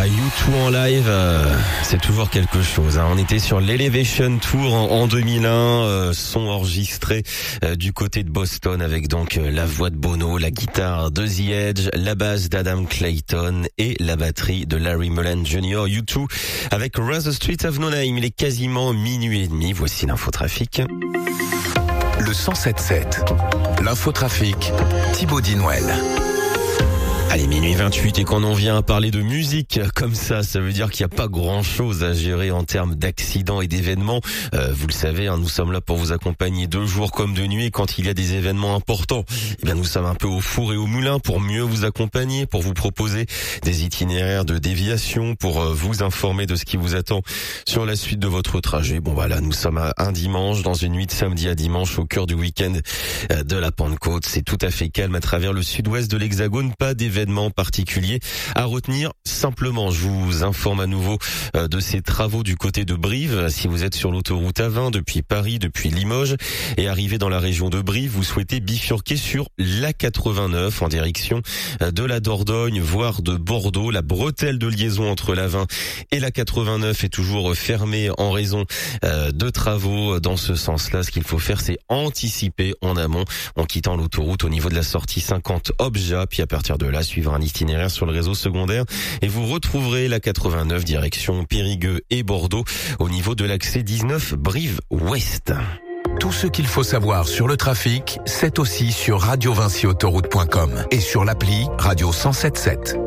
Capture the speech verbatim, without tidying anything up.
Ah, U deux en live, euh, c'est toujours quelque chose. Hein. On était sur l'Elevation Tour en, en deux mille un, euh, son enregistré euh, du côté de Boston avec donc euh, la voix de Bono, la guitare de The Edge, la basse d'Adam Clayton et la batterie de Larry Mullen junior U deux avec Rather Street of No Name. Il est quasiment minuit et demi. Voici l'infotrafic. Le cent sept sept, l'infotrafic, Thibaut Dinouel. Allez, minuit vingt-huit, et quand on vient parler de musique comme ça, ça veut dire qu'il n'y a pas grand-chose à gérer en termes d'accidents et d'événements. Euh, vous le savez, hein, nous sommes là pour vous accompagner de jour comme de nuit. Quand il y a des événements importants, eh bien nous sommes un peu au four et au moulin pour mieux vous accompagner, pour vous proposer des itinéraires de déviation, pour euh, vous informer de ce qui vous attend sur la suite de votre trajet. Bon voilà, nous sommes à un dimanche, dans une nuit de samedi à dimanche, au cœur du week-end euh, de la Pentecôte. C'est tout à fait calme à travers le sud-ouest de l'Hexagone, pas d'événements particulier à retenir. Simplement, je vous informe à nouveau euh, de ces travaux du côté de Brive. Si vous êtes sur l'autoroute A vingt depuis Paris, depuis Limoges et arrivé dans la région de Brive, vous souhaitez bifurquer sur l'A quatre-vingt-neuf en direction euh, de la Dordogne, voire de Bordeaux. La bretelle de liaison entre l'A vingt et l'A quatre-vingt-neuf est toujours fermée en raison euh, de travaux dans ce sens-là. Ce qu'il faut faire, c'est anticiper en amont en quittant l'autoroute au niveau de la sortie cinquante Obja, puis à partir de là, suivre un itinéraire sur le réseau secondaire et vous retrouverez la quatre-vingt-neuf direction Périgueux et Bordeaux au niveau de l'accès dix-neuf Brive-Ouest. Tout ce qu'il faut savoir sur le trafic, c'est aussi sur radio vinci autoroute point com et sur l'appli Radio cent sept sept.